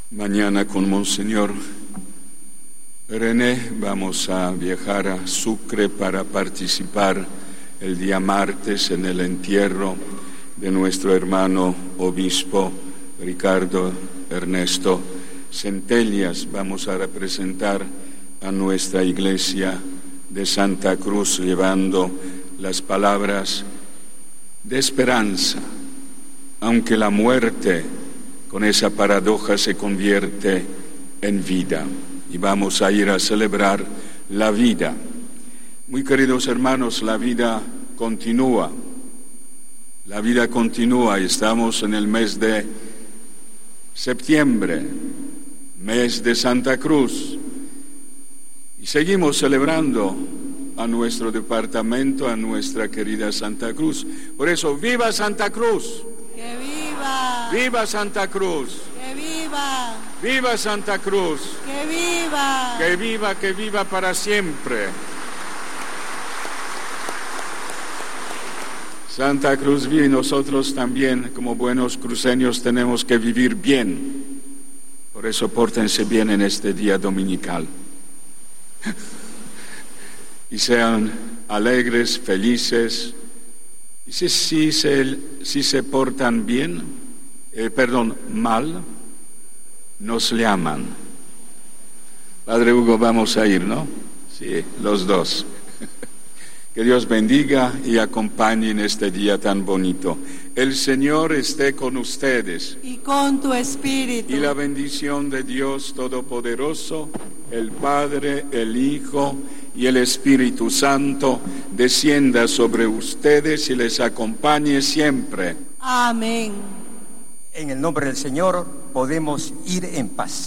Mañana con Monseñor René vamos a viajar a Sucre para participar el día martes en el entierro de nuestro hermano obispo Ricardo Ernesto Centellas. Vamos a representar a nuestra iglesia de Santa Cruz llevando las palabras de esperanza, aunque la muerte con esa paradoja se convierte en vida, y vamos a ir a celebrar la vida. Muy queridos hermanos, la vida continúa. La vida continúa y estamos en el mes de septiembre, mes de Santa Cruz, y seguimos celebrando a nuestro departamento, a nuestra querida Santa Cruz. Por eso, ¡viva Santa Cruz! ¡Que viva! ¡Viva Santa Cruz! ¡Que viva! ¡Viva Santa Cruz! ¡Que viva! ¡Que viva, que viva para siempre! Santa Cruz vive y nosotros también, como buenos cruceños, tenemos que vivir bien. Por eso pórtense bien en este día dominical. Y sean alegres, felices. Y si se portan bien, mal, nos llaman. Padre Hugo, vamos a ir, ¿no? Sí, los dos. Que Dios bendiga y acompañe en este día tan bonito. El Señor esté con ustedes. Y con tu espíritu. Y la bendición de Dios Todopoderoso, el Padre, el Hijo y el Espíritu Santo, descienda sobre ustedes y les acompañe siempre. Amén. En el nombre del Señor podemos ir en paz.